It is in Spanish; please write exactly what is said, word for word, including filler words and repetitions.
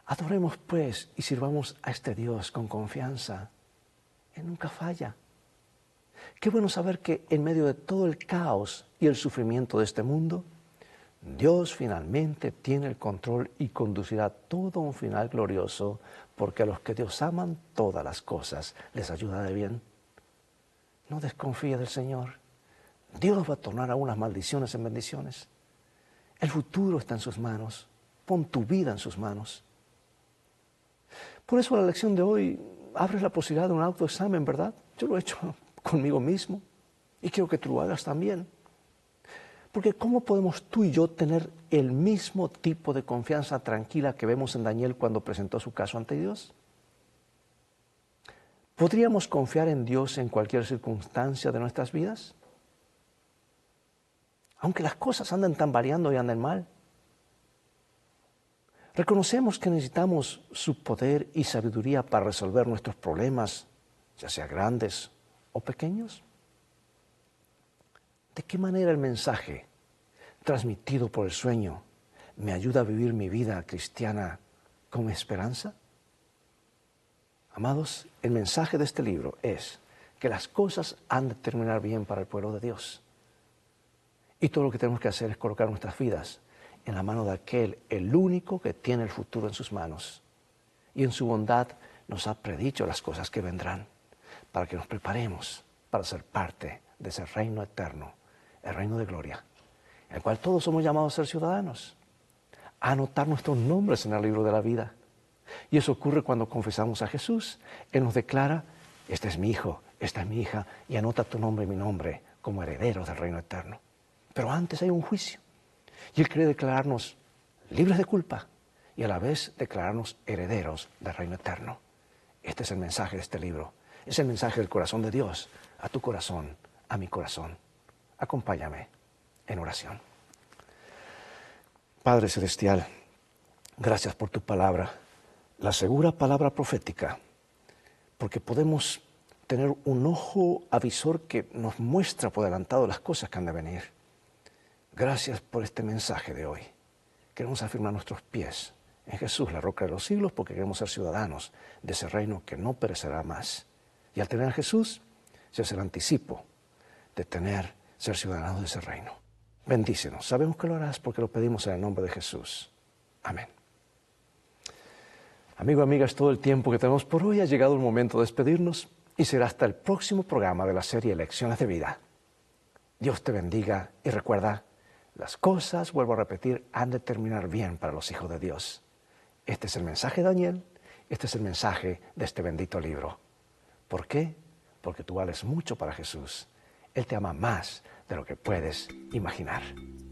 Adoremos pues y sirvamos a este Dios con confianza. Él nunca falla. Qué bueno saber que en medio de todo el caos y el sufrimiento de este mundo, Dios finalmente tiene el control y conducirá todo a un final glorioso, porque a los que Dios aman, todas las cosas les ayuda de bien. No desconfíe del Señor. Dios va a tornar algunas maldiciones en bendiciones. El futuro está en sus manos. Pon tu vida en sus manos. Por eso la lección de hoy abre la posibilidad de un autoexamen, ¿verdad? Yo lo he hecho conmigo mismo y quiero que tú lo hagas también. Porque ¿cómo podemos tú y yo tener el mismo tipo de confianza tranquila que vemos en Daniel cuando presentó su caso ante Dios? ¿Podríamos confiar en Dios en cualquier circunstancia de nuestras vidas? Aunque las cosas anden tan variando y anden mal. ¿Reconocemos que necesitamos su poder y sabiduría para resolver nuestros problemas, ya sea grandes o pequeños? ¿De qué manera el mensaje transmitido por el sueño me ayuda a vivir mi vida cristiana con esperanza? Amados, el mensaje de este libro es que las cosas han de terminar bien para el pueblo de Dios. Y todo lo que tenemos que hacer es colocar nuestras vidas en la mano de aquel, el único que tiene el futuro en sus manos. Y en su bondad nos ha predicho las cosas que vendrán, para que nos preparemos para ser parte de ese reino eterno, el reino de gloria, en el cual todos somos llamados a ser ciudadanos, a anotar nuestros nombres en el libro de la vida. Y eso ocurre cuando confesamos a Jesús. Él nos declara, este es mi hijo, esta es mi hija, y anota tu nombre y mi nombre como herederos del reino eterno. Pero antes hay un juicio, y Él quiere declararnos libres de culpa y a la vez declararnos herederos del reino eterno. Este es el mensaje de este libro, es el mensaje del corazón de Dios a tu corazón, a mi corazón. Acompáñame en oración. Padre Celestial, gracias por tu palabra, la segura palabra profética, porque podemos tener un ojo avisor que nos muestra por adelantado las cosas que han de venir. Gracias por este mensaje de hoy. Queremos afirmar nuestros pies en Jesús, la roca de los siglos, porque queremos ser ciudadanos de ese reino que no perecerá más. Y al tener a Jesús, se hace el anticipo de tener, ser ciudadanos de ese reino. Bendícenos. Sabemos que lo harás porque lo pedimos en el nombre de Jesús. Amén. Amigo, amigas, todo el tiempo que tenemos por hoy ha llegado el momento de despedirnos y será hasta el próximo programa de la serie Lecciones de Vida. Dios te bendiga y recuerda, las cosas, vuelvo a repetir, han de terminar bien para los hijos de Dios. Este es el mensaje de Daniel, este es el mensaje de este bendito libro. ¿Por qué? Porque tú vales mucho para Jesús. Él te ama más de lo que puedes imaginar.